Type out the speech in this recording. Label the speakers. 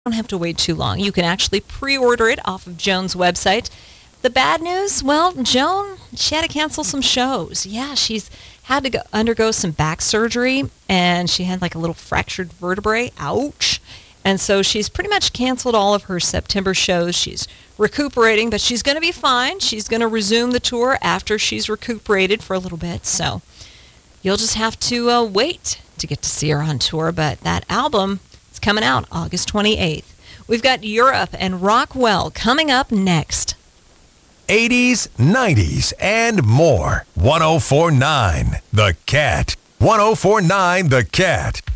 Speaker 1: don't have to wait too long. You can actually pre-order it off of Joan's website. The bad news, well, Joan, she had to cancel some shows. Yeah, she's had to undergo some back surgery, and she had like a little fractured vertebrae. Ouch. And so she's pretty much canceled all of her September shows. She's recuperating, but she's going to be fine. She's going to resume the tour after she's recuperated for a little bit. So you'll just have to wait to get to see her on tour. But that album is coming out August 28th. We've got Europe and Rockwell coming up next.
Speaker 2: 80s, 90s, and more. 104.9 The Cat. 104.9 The Cat.